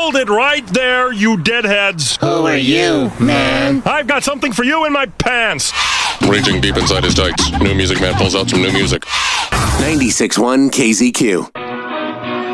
Hold it right there, you deadheads. Who are you, man? I've got something for you in my pants. Raging deep inside his tights. New Music Man pulls out some new music. 96.1 KZQ.